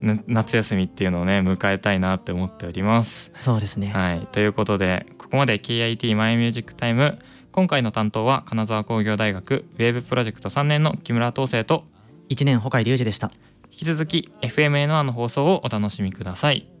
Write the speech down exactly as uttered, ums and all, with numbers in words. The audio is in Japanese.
夏休みっていうのをね迎えたいなって思っております。 そうですね、 はい、ということでここまで ケーアイティー マイミュージックタイム、今回の担当は金沢工業大学ウェーブプロジェクトさんねんの木村東生といちねん穂海隆二でした。 引き続き エフエムエヌワン の放送をお楽しみください。